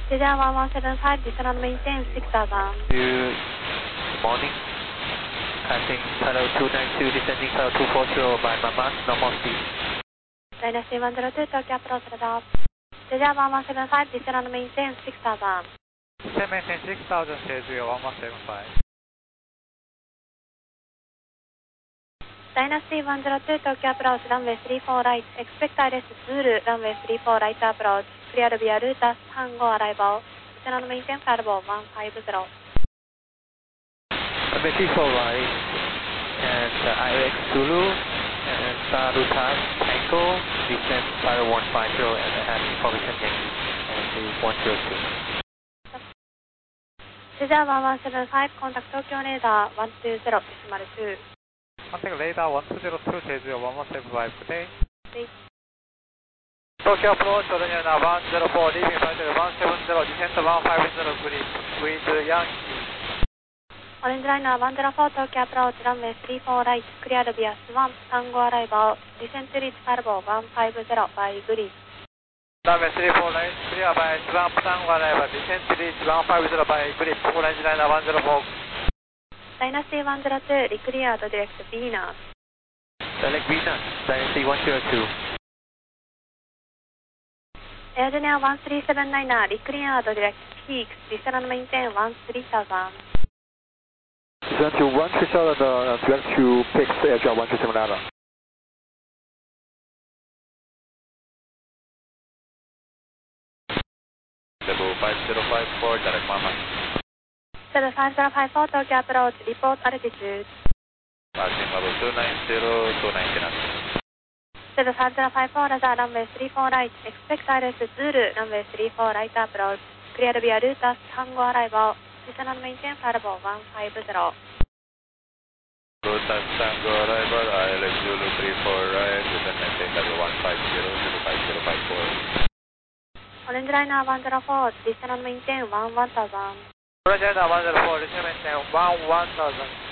Cesar 1175, descend on maintain 6000. Good morning. Passing Channel 292, descending Channel 240 by Mama, normal speed. Dynasty 102, Tokyo approach radar. Cesar 1175, descend on maintain 6000. Descend maintain 6000, Cesar 1175. Dynasty 102, Tokyo approach, runway 34 right. Expect ILS Zulu, runway 34 right approach. Clear via Rutas, Tango arrival. Descend on maintain flight level 150. Runway 34 right, and ILX Zulu, and Rutas, Tango, descend flight 150, and have information Yankee, and the 102. Cesar 1175, contact Tokyo radar 120.2. Contact radar 1202, Cesar 1175, good day. Tokyo approach, runway 104, leaving flight 170, descent 150, green, with Yankee. Orange liner 104, Tokyo approach, runway 34 right. Clear via Swan, Tango arrival. Descent to reach flight level 150 by green. Runway 34 right, clear by Swan, Tango arrival. Descent to reach 150 by green. Orange liner 104. Dynasty 102, recleared direct Venus. Select Venus, Dynasty 102. Air Engineer 1379, recleared direct Peaks. Descend on maintain 13000. Descend to 13000, direct to Peaks, Air Engineer 1379. Level 5054, direct Mama. 5054, Tokyo approach, report altitude. Passing level 290, 290 knots. 5054, radar runway 34 right. Expect ILS Zulu, runway 34 right approach. Clear via Rutas, Tango arrival. Descend on maintain flight level 150. Rutas, Tango arrival, ILS Zulu 34 right, descend maintain level 150, 05054. Orange liner 104, descend on maintain 1000. Orange liner 104, descend maintain 1000.